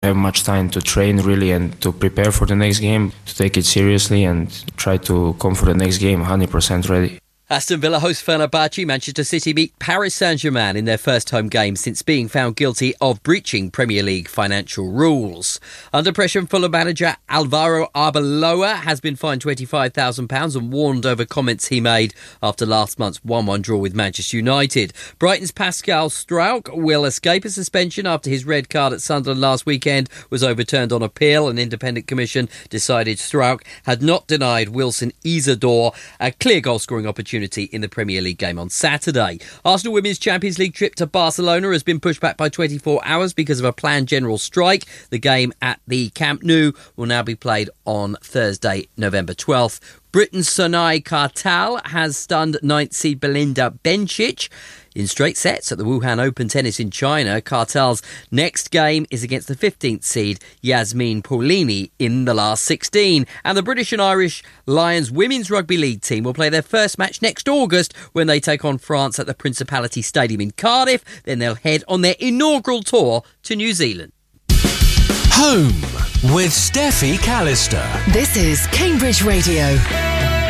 have much time to train really and to prepare for the next game, to take it seriously and try to come for the next game 100% ready. Aston Villa host Fenerbahce. Manchester City beat Paris Saint-Germain in their first home game since being found guilty of breaching Premier League financial rules. Under pressure from Fulham manager Alvaro Arbeloa has been fined £25,000 and warned over comments he made after last month's 1-1 draw with Manchester United. Brighton's Pascal Struijk will escape a suspension after his red card at Sunderland last weekend was overturned on appeal. An independent commission decided Struijk had not denied Wilson Isidore a clear goal-scoring opportunity in the Premier League game on Saturday. Arsenal Women's Champions League trip to Barcelona has been pushed back by 24 hours because of a planned general strike. The game at the Camp Nou will now be played on Thursday, November 12th. Britain's Sonai Kartal has stunned 9th seed Belinda Bencic in straight sets at the Wuhan Open Tennis in China. Kartal's next game is against the 15th seed Yasmin Paulini in the last 16. And the British and Irish Lions Women's Rugby League team will play their first match next August when they take on France at the Principality Stadium in Cardiff. Then they'll head on their inaugural tour to New Zealand. Home with Steffi Callister. This is Cambridge Radio.